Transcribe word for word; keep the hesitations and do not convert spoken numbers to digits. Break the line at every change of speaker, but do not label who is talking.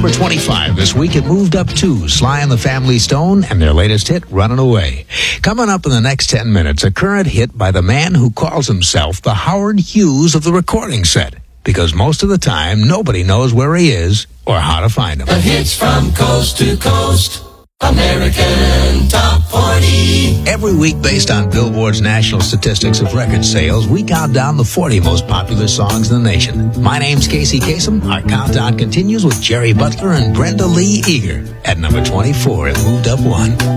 number twenty-five this week. It moved up two. Sly and the Family Stone and their latest hit, Running Away. Coming up in the next ten minutes, a current hit by the man who calls himself the Howard Hughes of the recording set. Because most of the time, nobody knows where he is or how to find him.
The hits from coast to coast. American Top forty.
Every week, based on Billboard's national statistics of record sales, we count down the forty most popular songs in the nation. My name's Casey Kasem. Our countdown continues with Jerry Butler and Brenda Lee Eager. At number twenty-four, it moved up one.